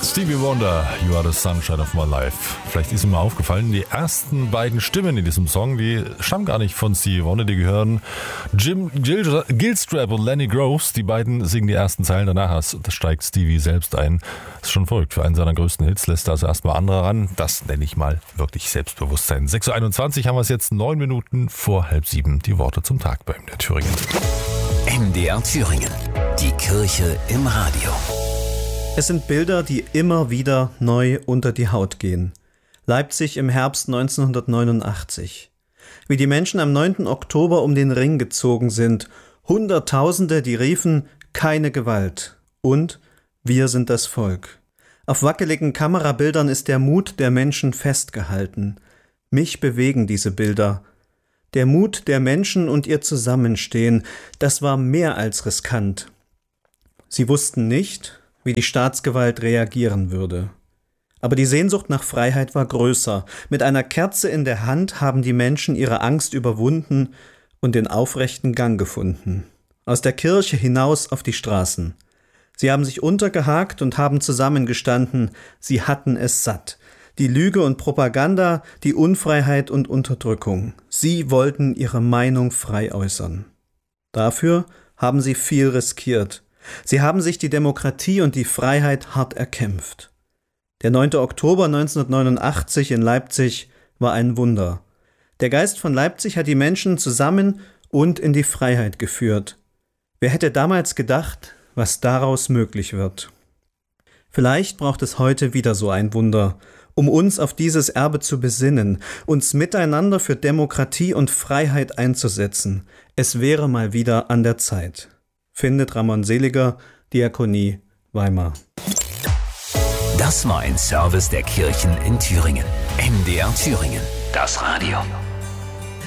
Stevie Wonder, You Are the Sunshine of My Life. Vielleicht ist Ihnen mal aufgefallen, die ersten beiden Stimmen in diesem Song, die stammen gar nicht von Stevie Wonder, die gehören Jim Gilstrap und Lenny Groves. Die beiden singen die ersten Zeilen, danach steigt Stevie selbst ein. Das ist schon verrückt. Für einen seiner größten Hits lässt er also erstmal andere ran. Das nenne ich mal wirklich Selbstbewusstsein. 6.21 Uhr haben wir es jetzt, 9 Minuten vor 6:30. Die Worte zum Tag bei MDR Thüringen. MDR Thüringen, die Kirche im Radio. Es sind Bilder, die immer wieder neu unter die Haut gehen. Leipzig im Herbst 1989. Wie die Menschen am 9. Oktober um den Ring gezogen sind. Hunderttausende, die riefen, keine Gewalt. Und wir sind das Volk. Auf wackeligen Kamerabildern ist der Mut der Menschen festgehalten. Mich bewegen diese Bilder. Der Mut der Menschen und ihr Zusammenstehen, das war mehr als riskant. Sie wussten nicht, wie die Staatsgewalt reagieren würde. Aber die Sehnsucht nach Freiheit war größer. Mit einer Kerze in der Hand haben die Menschen ihre Angst überwunden und den aufrechten Gang gefunden. Aus der Kirche hinaus auf die Straßen. Sie haben sich untergehakt und haben zusammengestanden. Sie hatten es satt. Die Lüge und Propaganda, die Unfreiheit und Unterdrückung. Sie wollten ihre Meinung frei äußern. Dafür haben sie viel riskiert. Sie haben sich die Demokratie und die Freiheit hart erkämpft. Der 9. Oktober 1989 in Leipzig war ein Wunder. Der Geist von Leipzig hat die Menschen zusammen und in die Freiheit geführt. Wer hätte damals gedacht, was daraus möglich wird? Vielleicht braucht es heute wieder so ein Wunder, um uns auf dieses Erbe zu besinnen, uns miteinander für Demokratie und Freiheit einzusetzen. Es wäre mal wieder an der Zeit. Findet Ramon Seliger, Diakonie, Weimar. Das war ein Service der Kirchen in Thüringen. MDR Thüringen, das Radio.